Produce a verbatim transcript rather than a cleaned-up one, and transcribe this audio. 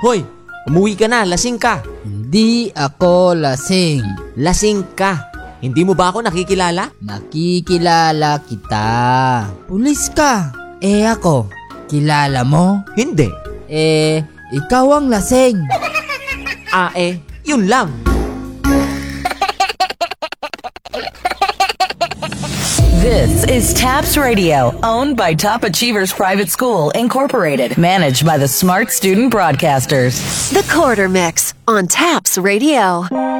Hoy, umuwi ka na, lasing ka. Hindi ako lasing. Lasing ka. Hindi mo ba ako nakikilala? Nakikilala kita. Pulis ka. Eh ako, kilala mo? Hindi. Eh, ikaw ang lasing. Ah eh, yun lang. This is TAPS Radio, owned by Top Achievers Private School, Incorporated, managed by the Smart Student Broadcasters. The Quarter Mix on TAPS Radio.